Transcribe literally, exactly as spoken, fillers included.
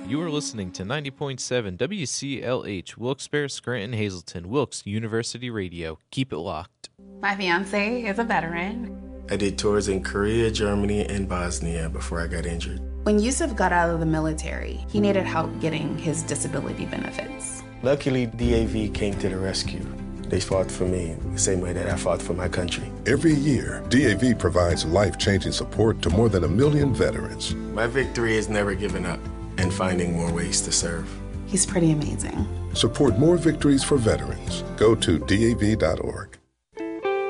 You are listening to ninety point seven W C L H, Wilkes-Barre, Scranton, Hazleton, Wilkes University Radio. Keep it locked. My fiance is a veteran. I did tours in Korea, Germany, and Bosnia before I got injured. When Yusuf got out of the military, he needed help getting his disability benefits. Luckily, D A V came to the rescue. They fought for me the same way that I fought for my country. Every year, D A V provides life-changing support to more than a million veterans. My victory is never giving up and finding more ways to serve. He's pretty amazing. Support more victories for veterans. Go to D A V dot org.